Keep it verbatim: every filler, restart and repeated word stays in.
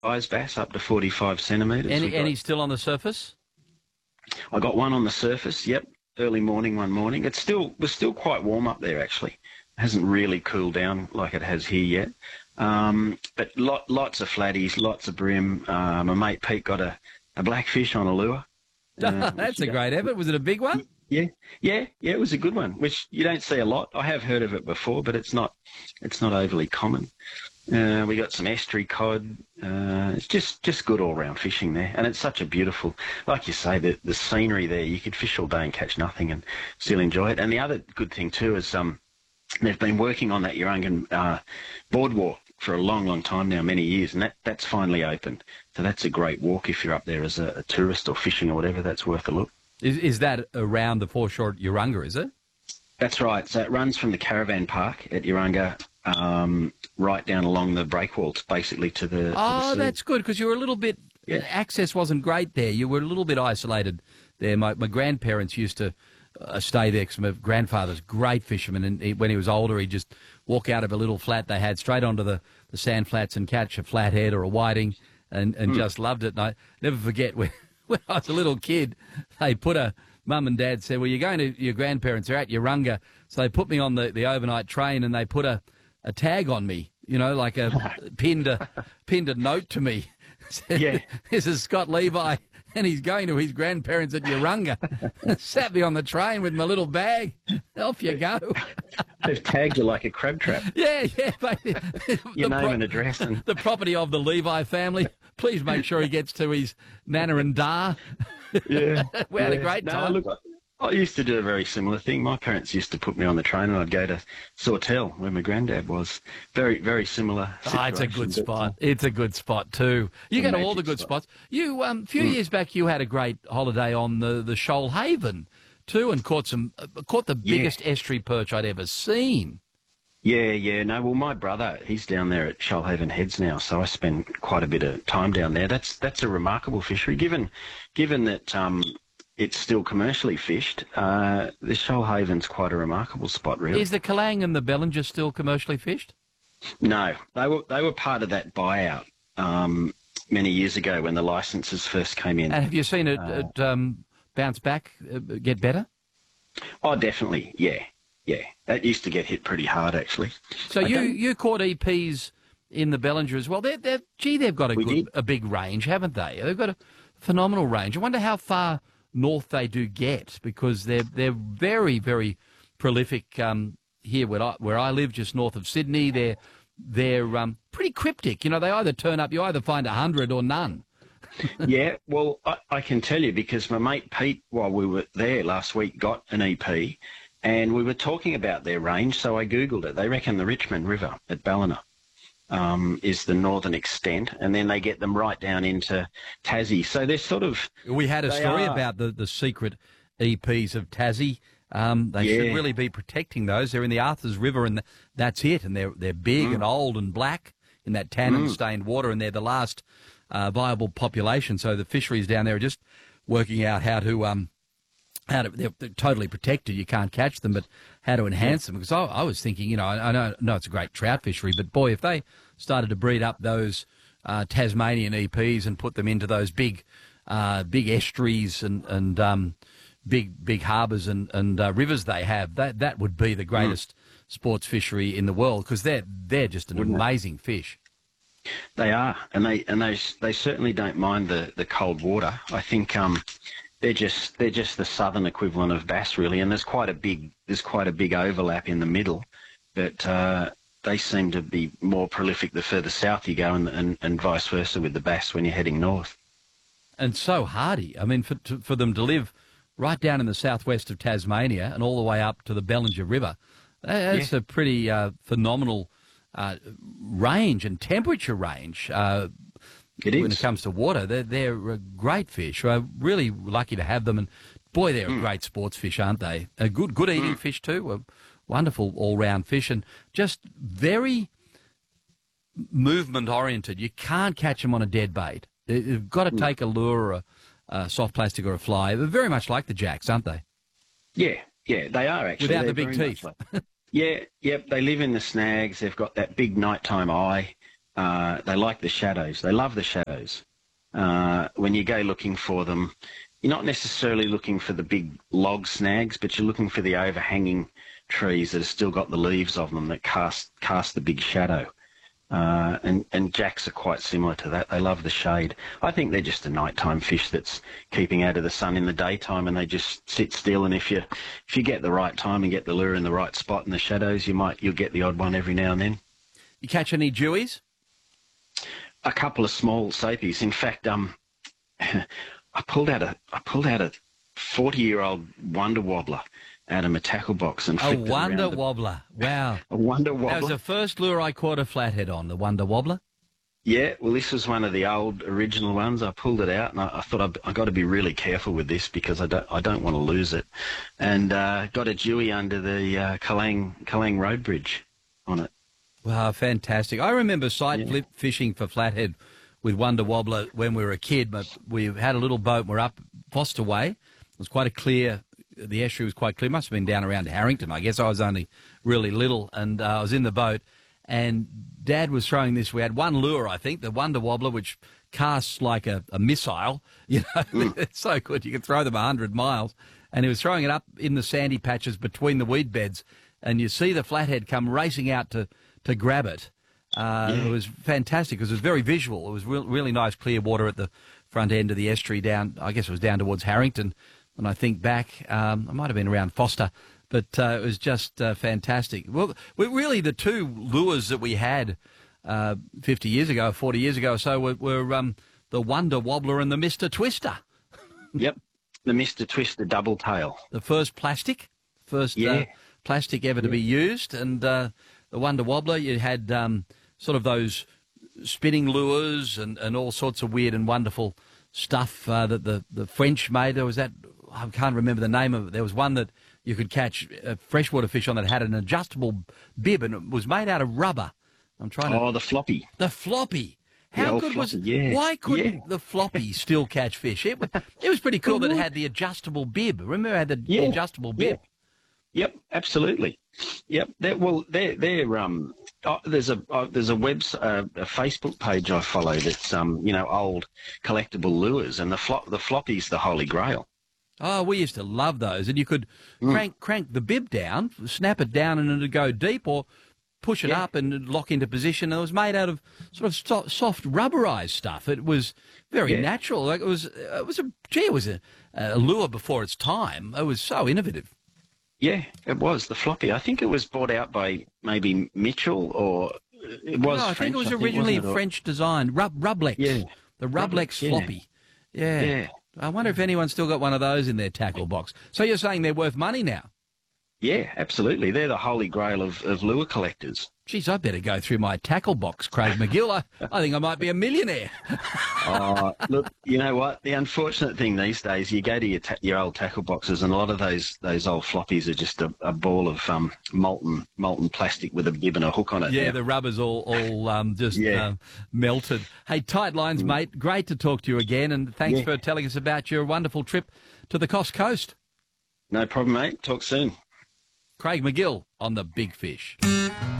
size bass, up to forty-five centimetres. And, We got- and he's still on the surface? I got one on the surface, yep, early morning one morning. It's still, was still quite warm up there, actually. It hasn't really cooled down like it has here yet. Um, but lot, lots of flatties, lots of brim. Uh, my mate Pete got a, a blackfish on a lure. Uh, That's a great effort. Was it a big one? Yeah, yeah, yeah. It was a good one, which you don't see a lot. I have heard of it before, but it's not, it's not overly common. Uh, we got some estuary cod. Uh, it's just, just good all-round fishing there, and it's such a beautiful, like you say, the the scenery there. You could fish all day and catch nothing, and still enjoy it. And the other good thing too is um, they've been working on that Urungan uh, boardwalk for a long, long time now, many years, and that, that's finally opened. So that's a great walk if you're up there as a, a tourist or fishing or whatever. That's worth a look. Is, is that around the foreshore at Urunga, is it? That's right. So it runs from the caravan park at Urunga um, right down along the breakwalls, basically to the. Oh, to the that's good, because you were a little bit. Yeah. Access wasn't great there. You were a little bit isolated there. My my grandparents used to uh, stay there because my grandfather's great fisherman, and he, when he was older, he'd just walk out of a little flat they had straight onto the, the sand flats and catch a flathead or a whiting, and, and mm. just loved it. And I never forget when, when I was a little kid, they put a. Mum and Dad said, well, you're going to your grandparents, they're at Urunga. So they put me on the, the overnight train and they put a, a tag on me, you know, like a pinned a, pinned a note to me. Said, yeah. This is Scott Levi and he's going to his grandparents at Urunga. Sat me on the train with my little bag. Off you go. They've tagged you like a crab trap. Yeah, yeah. Your name pro- and address. And... The property of the Levi family. Please make sure he gets to his Nana and Da. Yeah. We had yeah. a great time. No, look, I used to do a very similar thing. My parents used to put me on the train and I'd go to Sawtell, where my granddad was. Very, very similar Oh, it's a good spot. It's a good spot too. You go to all the good spot. spots. You, um, a few mm. years back, you had a great holiday on the, the Shoalhaven too and caught some, uh, caught the yeah. biggest estuary perch I'd ever seen. Yeah, yeah. No, well, my brother, he's down there at Shoalhaven Heads now, so I spend quite a bit of time down there. That's that's a remarkable fishery, given given that um, it's still commercially fished. Uh, the Shoalhaven's quite a remarkable spot, really. Is the Kalang and the Bellinger still commercially fished? No, they were they were part of that buyout um, many years ago when the licences first came in. And have you seen it, uh, it um, bounce back, uh, get better? Oh, definitely, yeah. Yeah, that used to get hit pretty hard, actually. So I you, don't- you caught E Ps in the Bellinger as well. They're, they're, gee, they've got a, We good, did. a big range, haven't they? They've got a phenomenal range. I wonder how far north they do get, because they're they're very, very prolific um, here where I, where I live, just north of Sydney. They're, they're um, pretty cryptic. You know, they either turn up, you either find a hundred or none. Yeah, well, I, I can tell you because my mate Pete, while we were there last week, got an E P. And we were talking about their range, so I Googled it. They reckon the Richmond River at Ballina um, is the northern extent, and then they get them right down into Tassie. So they're sort of... We had a they story are- about the, the secret E Ps of Tassie. Um, they should Yeah. really be protecting those. They're in the Arthur's River, and that's it. And they're they're big Mm. and old and black in that tannin-stained water, and they're the last uh, viable population. So the fisheries down there are just working out how to... Um, How to, they're, they're totally protected. You can't catch them, but how to enhance them? Because I, I was thinking, you know, I, I know, know it's a great trout fishery, but boy, if they started to breed up those uh, Tasmanian E Ps and put them into those big, uh, big estuaries and and um, big big harbours and and uh, rivers they have, that that would be the greatest mm. sports fishery in the world, because they're they're just an Wouldn't it? amazing fish. They are, and they and they they certainly don't mind the, the cold water. I think um, they're just they're just the southern equivalent of bass, really. And there's quite a big there's quite a big overlap in the middle, but uh, they seem to be more prolific the further south you go, and, and and vice versa with the bass when you're heading north. And so hardy. I mean, for to, for them to live right down in the southwest of Tasmania and all the way up to the Bellinger River, that's Yeah. a pretty uh, phenomenal uh, range and temperature range. Uh, It when is. it comes to water, they're, they're a great fish. We're really lucky to have them. And, boy, they're Mm. a great sports fish, aren't they? A good good eating Mm. fish, too. A wonderful all-round fish and just very movement-oriented. You can't catch them on a dead bait. You've got to Mm. take a lure or a, a soft plastic or a fly. They're very much like the jacks, aren't they? Yeah, yeah, they are actually. Without the They're big very much teeth. like- yeah, yep. They live in the snags. They've got that big nighttime eye. Uh, they like the shadows. They love the shadows. Uh, when you go looking for them, you're not necessarily looking for the big log snags, but you're looking for the overhanging trees that have still got the leaves of them that cast cast the big shadow. Uh, and, and jacks are quite similar to that. They love the shade. I think they're just a nighttime fish that's keeping out of the sun in the daytime, and they just sit still. And if you if you get the right time and get the lure in the right spot in the shadows, you might you'll get the odd one every now and then. You catch any dewies? A couple of small sapies. In fact, um, I pulled out a I pulled out a forty year old wonder wobbler out of my tackle box and A flicked it wonder around the- wobbler. Wow. a wonder wobbler. That was the first lure I caught a flathead on, the wonder wobbler. Yeah, well, this was one of the old original ones. I pulled it out, and I, I thought I've, I got to be really careful with this because I don't I don't want to lose it. And uh, got a dewey under the uh, Kalang Kalang Road Bridge on it. Wow, fantastic. I remember sight Yeah. flip fishing for flathead with wonder wobbler when we were a kid, but we had a little boat and we're up Foster Way. It was quite a clear, the estuary was quite clear. Must have been down around Harrington. I guess I was only really little, and uh, I was in the boat, and Dad was throwing this. We had one lure, I think, the wonder wobbler, which casts like a, a missile. You know, mm. It's so good. You can throw them a hundred miles. And he was throwing it up in the sandy patches between the weed beds, and you see the flathead come racing out to, to grab it. Uh, yeah. It was fantastic because it was very visual. It was re- really nice, clear water at the front end of the estuary down, I guess it was down towards Harrington. When I think back, um, I might have been around Foster, but uh, it was just uh, fantastic. Well, we, really the two lures that we had uh, fifty years ago, forty years ago or so were, were um, the Wonder Wobbler and the Mister Twister. Yep, the Mister Twister double tail. The first plastic, first yeah. uh, plastic ever to yeah. be used. And uh, the Wonder Wobbler, you had um, sort of those spinning lures and, and all sorts of weird and wonderful stuff uh, that the, the French made. There was that, I can't remember the name of it. There was one that you could catch a freshwater fish on that had an adjustable bib, and it was made out of rubber. I'm trying to... Oh, the floppy. The floppy. How good floppy, was it? Yeah. Why couldn't yeah. the floppy still catch fish? It was, it was pretty cool that it had the adjustable bib. Remember it had the yeah. adjustable bib? Yeah. Yep, absolutely. Yep. They're, well, they're, they're um. Oh, there's a oh, there's a web uh, a Facebook page I follow that's um you know old collectible lures, and the flop the floppy's the holy grail. Oh, we used to love those, and you could Mm. crank crank the bib down, snap it down, and it'd go deep, or push it Yeah. up and lock into position. And it was made out of sort of so- soft rubberized stuff. It was very Yeah. natural. Like it was, it was a gee, it was a, a lure before its time. It was so innovative. Yeah, it was the floppy. I think it was brought out by maybe Mitchell, or it was. No, I French, think it was I think, originally wasn't it? Or- French designed. Rub, Rublex. Yeah. The Rublex Rublex, yeah. floppy. Yeah. Yeah. I wonder if anyone's still got one of those in their tackle box. So you're saying they're worth money now? Yeah, absolutely. They're the holy grail of, of lure collectors. Geez, I better go through my tackle box, Craig McGill. I, I think I might be a millionaire. Oh, look, you know what? The unfortunate thing these days, you go to your ta- your old tackle boxes, and a lot of those those old floppies are just a, a ball of um, molten molten plastic with a bib and a hook on it. Yeah, now. the rubber's all all um, just Yeah. um, melted. Hey, tight lines, mate. Great to talk to you again, and thanks Yeah. for telling us about your wonderful trip to the Coast Coast. No problem, mate. Talk soon. Craig McGill on the Big Fish.